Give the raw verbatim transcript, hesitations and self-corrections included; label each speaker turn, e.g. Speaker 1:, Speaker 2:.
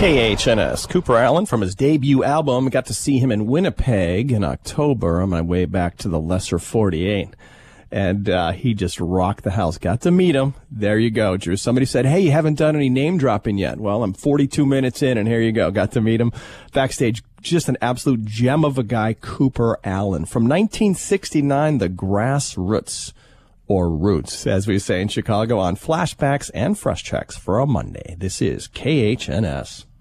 Speaker 1: K H N S. Cooper Allen from his debut album. Got to see him in Winnipeg in October on my way back to the Lesser forty-eight. And uh, he just rocked the house. Got to meet him. There you go, Drew. Somebody said, hey, you haven't done any name dropping yet. Well, I'm forty-two minutes in, and here you go. Got to meet him backstage. Just an absolute gem of a guy, Cooper Allen. From nineteen sixty-nine, the Grassroots, or Roots, as we say in Chicago, on Flashbacks and Fresh Checks for a Monday. This is K H N S.